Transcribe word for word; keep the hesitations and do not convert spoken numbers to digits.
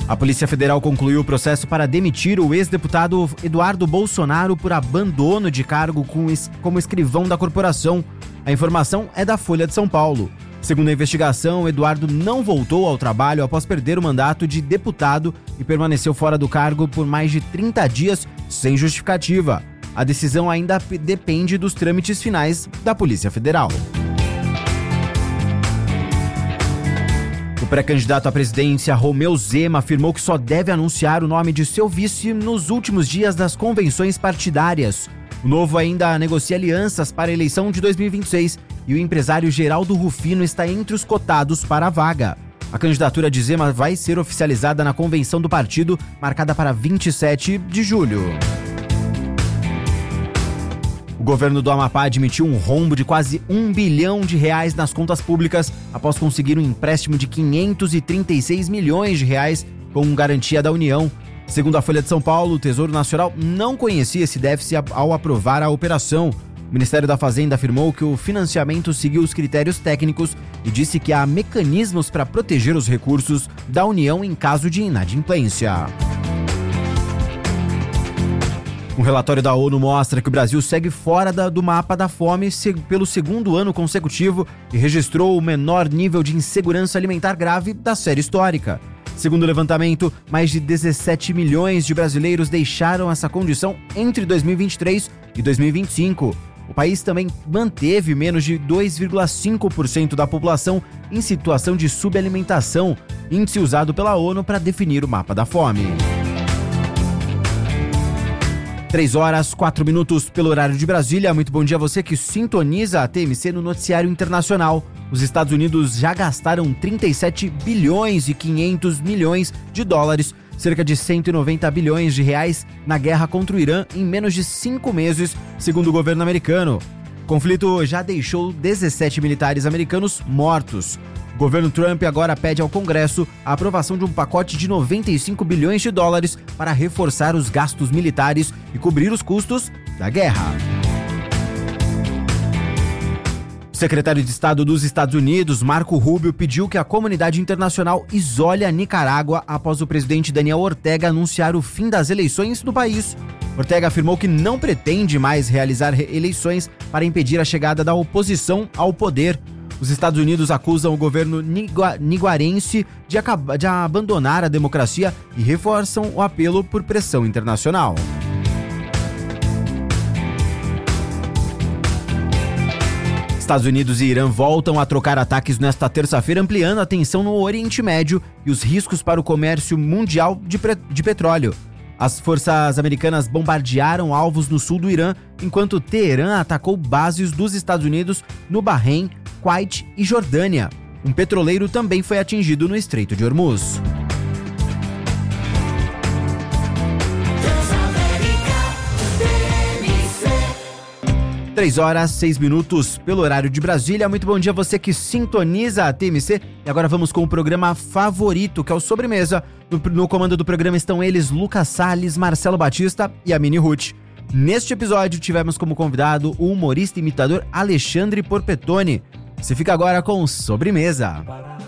A Polícia Federal concluiu o processo para demitir o ex-deputado Eduardo Bolsonaro por abandono de cargo como escrivão da corporação. A informação é da Folha de São Paulo. Segundo a investigação, Eduardo não voltou ao trabalho após perder o mandato de deputado e permaneceu fora do cargo por mais de trinta dias sem justificativa. A decisão ainda depende dos trâmites finais da Polícia Federal. O pré-candidato à presidência, Romeu Zema, afirmou que só deve anunciar o nome de seu vice nos últimos dias das convenções partidárias. O Novo ainda negocia alianças para a eleição de dois mil e vinte e seis e o empresário Geraldo Rufino está entre os cotados para a vaga. A candidatura de Zema vai ser oficializada na convenção do partido, marcada para vinte e sete de julho. O governo do Amapá admitiu um rombo de quase um bilhão de reais nas contas públicas após conseguir um empréstimo de quinhentos e trinta e seis milhões de reais com garantia da União. Segundo a Folha de São Paulo, o Tesouro Nacional não conhecia esse déficit ao aprovar a operação. O Ministério da Fazenda afirmou que o financiamento seguiu os critérios técnicos e disse que há mecanismos para proteger os recursos da União em caso de inadimplência. Um relatório da ONU mostra que o Brasil segue fora da, do mapa da fome pelo segundo ano consecutivo e registrou o menor nível de insegurança alimentar grave da série histórica. Segundo o levantamento, mais de dezessete milhões de brasileiros deixaram essa condição entre dois mil e vinte e três e dois mil e vinte e cinco. O país também manteve menos de dois vírgula cinco por cento da população em situação de subalimentação, índice usado pela ONU para definir o mapa da fome. três horas, quatro minutos pelo horário de Brasília. Muito bom dia a você que sintoniza a T M C no noticiário internacional. Os Estados Unidos já gastaram trinta e sete bilhões e quinhentos milhões de dólares, cerca de cento e noventa bilhões de reais, na guerra contra o Irã em menos de cinco meses, segundo o governo americano. O conflito já deixou dezessete militares americanos mortos. O governo Trump agora pede ao Congresso a aprovação de um pacote de noventa e cinco bilhões de dólares para reforçar os gastos militares e cobrir os custos da guerra. O secretário de Estado dos Estados Unidos, Marco Rubio, pediu que a comunidade internacional isole a Nicarágua após o presidente Daniel Ortega anunciar o fim das eleições no país. Ortega afirmou que não pretende mais realizar eleições para impedir a chegada da oposição ao poder. Os Estados Unidos acusam o governo niguarense de, acabar, de abandonar a democracia e reforçam o apelo por pressão internacional. Estados Unidos e Irã voltam a trocar ataques nesta terça-feira, ampliando a tensão no Oriente Médio e os riscos para o comércio mundial de, de petróleo. As forças americanas bombardearam alvos no sul do Irã, enquanto Teherã atacou bases dos Estados Unidos no Bahrein, Kuwait e Jordânia. Um petroleiro também foi atingido no Estreito de Hormuz. três horas, seis minutos pelo horário de Brasília. Muito bom dia a você que sintoniza a T M C. E agora vamos com o programa favorito, que é o Sobremesa. No, no comando do programa estão eles, Lucas Salles, Marcelo Batista e a Mini Ruth. Neste episódio tivemos como convidado o humorista e imitador Alexandre Porpetone. Você fica agora com Sobremesa.